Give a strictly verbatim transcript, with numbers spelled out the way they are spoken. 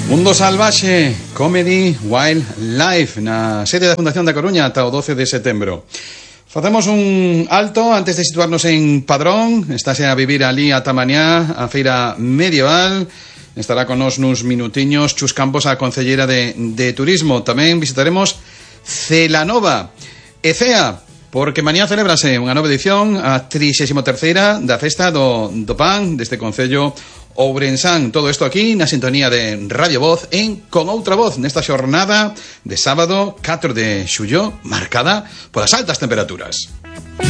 Mundo Salvaxe, Comedy Wildlife, na sede da Fundación da Coruña ata o doce de setembro. Facemos un alto antes de situarnos en Padrón. Estáse a vivir ali ata mañá a feira medieval. Estará con nos nuns minutiños Chus Campos, a concelleira de, de Turismo. Tamén visitaremos Celanova e Cea, porque mañá celébrase unha nova edición, a trixésima terceira da festa do, do pan deste concello Ourensán. Todo isto aquí na sintonía de Radio Voz en Con Outra Voz, nesta xornada de sábado catro de xullo, marcada polas altas temperaturas.